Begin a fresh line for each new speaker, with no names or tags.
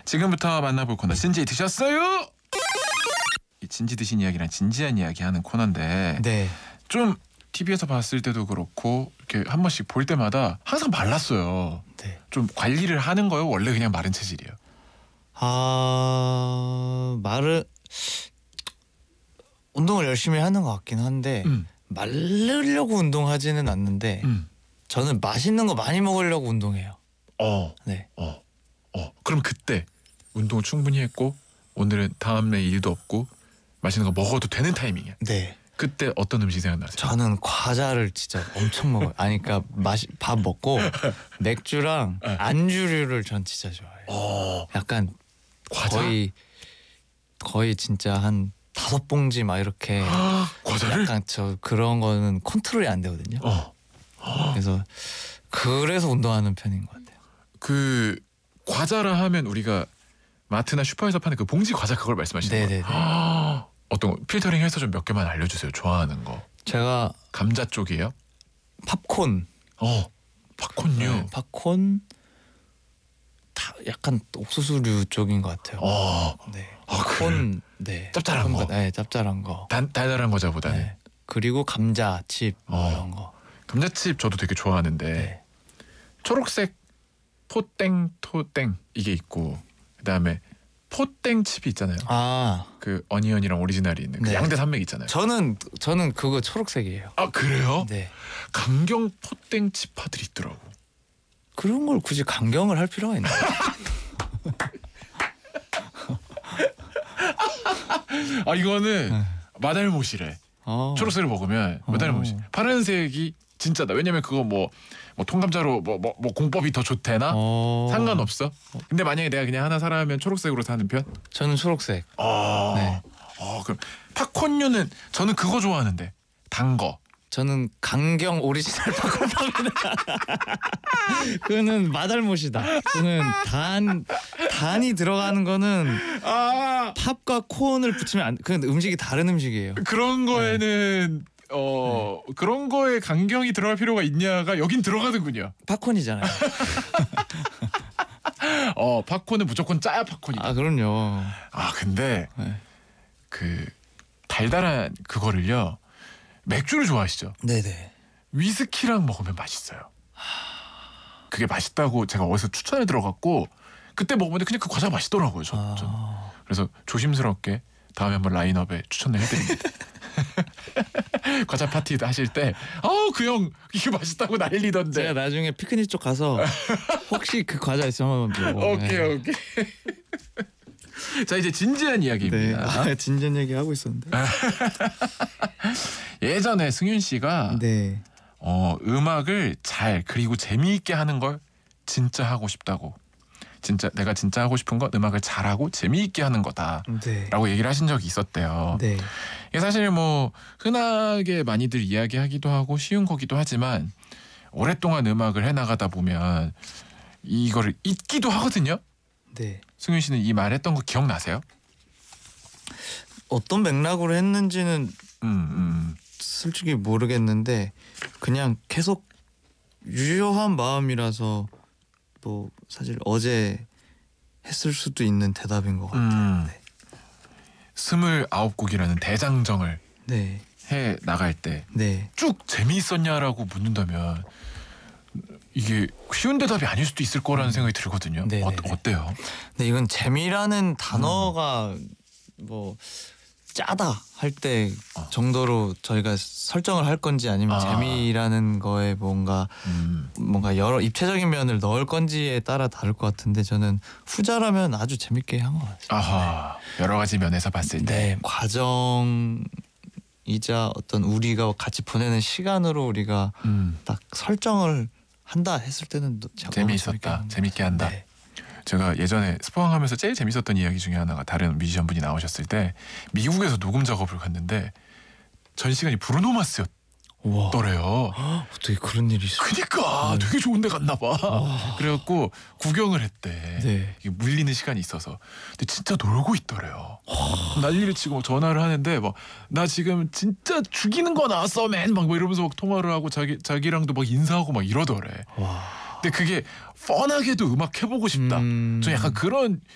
지금부터 만나볼 코너 진지 드셨어요? 이 진지 드신 이야기랑 진지한 이야기 하는 코너인데
네.
좀 TV에서 봤을 때도 그렇고 이렇게 한 번씩 볼 때마다 항상 말랐어요.
네.
좀 관리를 하는 거요? 원래 그냥 마른 체질이에요?
말은 운동을 열심히 하는 것 같긴 한데 마르려고 운동하지는 않는데 저는 맛있는 거 많이 먹으려고 운동해요. 네.
그럼 그때 운동을 충분히 했고 오늘은 다음에 일도 없고 맛있는 거 먹어도 되는 타이밍이야.
네.
그때 어떤 음식 생각나세요?
저는 과자를 진짜 엄청 먹어요. 아니 그러니까 밥 먹고 맥주랑 안주류를 전 진짜 좋아해요. 약간
과자?
거의 진짜 한 5봉지 막 이렇게
과자를?
약간 저 그런 거는 컨트롤이 안 되거든요. 그래서 운동하는 편인 것 같아요.
그 과자라 하면 우리가 마트나 슈퍼에서 파는 그 봉지 과자 그걸 말씀하시는 거예요?
네네네.
어떤 거 필터링해서 좀 몇 개만 알려주세요. 좋아하는 거.
제가
감자 쪽이에요?
팝콘.
팝콘류.
네, 팝콘 다 약간 옥수수류 쪽인 것 같아요. 네. 팝콘. 네.
짭짤한 거.
네, 짭짤한 거.
달달한 과자보다는.
네. 그리고 감자 칩 이런 거.
감자칩 저도 되게 좋아하는데
네.
초록색 포땡 토땡 이게 있고 그다음에 포땡 칩이 있잖아요. 그 어니언이랑 오리지널이 있는 그
네.
양대 산맥 있잖아요.
저는 그거 초록색이에요.
그래요?
네.
강경 포땡 칩파들이 있더라고.
그런 걸 굳이 강경을 할 필요가 있나요?
이거는 마달못이래. 초록색을 먹으면 마달못이. 파란색이 진짜다. 왜냐면 그거 뭐 통감자로 뭐 공법이 더 좋대나 상관없어. 근데 만약에 내가 그냥 하나 사라 하면 초록색으로 사는 편?
저는 초록색. 네.
그럼 팝콘류는 저는 그거 좋아하는데 단 거.
저는 강경 오리지널 팝콘입니다. 그거는 마달못이다. 그거는 단이 들어가는 거는 팝과 콘을 붙이면 안. 그건 음식이 다른 음식이에요.
그런 거에는 그런 거에 강경이 들어갈 필요가 있냐가 여긴 들어가는군요.
팝콘이잖아요.
팝콘은 무조건 짜야 팝콘이다.
그럼요.
근데
네.
그 달달한 그거를요. 맥주를 좋아하시죠?
네네.
위스키랑 먹으면 맛있어요. 그게 맛있다고 제가 어디서 추천을 들어갔고 그때 먹으면 그냥 그 과자가 맛있더라고요. 전. 그래서 조심스럽게 다음에 한번 라인업에 추천을 해드립니다. 과자 파티 하실 때 그 형 이게 맛있다고 난리던데.
제가 나중에 피크닉 쪽 가서 혹시 그 과자 있으면 한번 먹어.
오케이. 자 이제 진지한 이야기입니다.
네. 진지한 얘기 하고 있었는데.
예전에 승윤 씨가
네.
음악을 잘 그리고 재미있게 하는 걸 진짜 하고 싶다고. 진짜 내가 진짜 하고 싶은 건 음악을 잘하고 재미있게 하는 거다라고 얘기를 하신 적이 있었대요.
네.
이게 사실 뭐 흔하게 많이들 이야기하기도 하고 쉬운 거기도 하지만 오랫동안 음악을 해나가다 보면 이거를 잊기도 하거든요.
네.
승윤 씨는 이 말 했던 거 기억나세요?
어떤 맥락으로 했는지는 솔직히 모르겠는데 그냥 계속 유효한 마음이라서 뭐 사실 어제 했을 수도 있는 대답인 것 같아요. 네.
29곡이라는 대장정을
네.
해 나갈 때 쭉
네.
재미있었냐라고 묻는다면 이게 쉬운 대답이 아닐 수도 있을 거라는 생각이 들거든요. 어때요?
근데 이건 재미라는 단어가 뭐 짜다 할 때 정도로 저희가 설정을 할 건지 아니면 재미라는 거에 뭔가 여러 입체적인 면을 넣을 건지에 따라 다를 것 같은데 저는 후자라면 아주 재밌게 한 것 같아요.
여러 가지 면에서 봤을 때.
네, 과정이자 어떤 우리가 같이 보내는 시간으로 우리가 딱 설정을 한다 했을 때는
재미있었다. 재밌게 한다.
네.
제가 예전에 스포항하면서 제일 재밌었던 이야기 중에 하나가 다른 뮤지션 분이 나오셨을 때 미국에서 녹음 작업을 갔는데 전 시간이 브루노 마스였더래요.
어떻게 그런 일이 있어?
그니까 되게 좋은 데 갔나 봐. 그래갖고 구경을 했대.
네.
이게 물리는 시간이 있어서. 근데 진짜 놀고 있더래요. 난리를 치고 전화를 하는데 막 나 지금 진짜 죽이는 거 나왔어 맨 막 이러면서 막 통화를 하고 자기랑도 막 인사하고 막 이러더래. 근데 그게 뻔하게도 음악 해보고 싶다. 저 약간 그런